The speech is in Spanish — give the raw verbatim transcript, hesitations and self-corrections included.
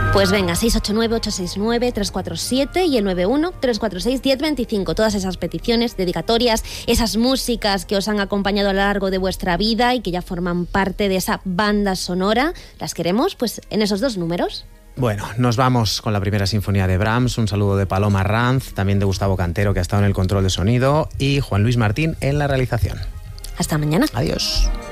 Pues venga, seis ocho nueve, ocho seis nueve, tres cuatro siete y el nueve uno, tres cuatro seis, uno cero dos cinco. Todas esas peticiones, dedicatorias, esas músicas que os han acompañado a lo largo de vuestra vida y que ya forman parte de esa banda sonora, las queremos pues en esos dos números. Bueno, nos vamos con la primera sinfonía de Brahms. Un saludo de Paloma Ranz, también de Gustavo Cantero, que ha estado en el control de sonido, y Juan Luis Martín en la realización. Hasta mañana. Adiós.